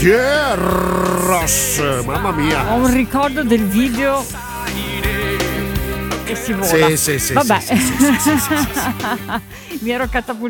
Yeah, Ross, mamma mia. Ho un ricordo del video che si vola. Sì. Vabbè. Sì. Mi ero catapultata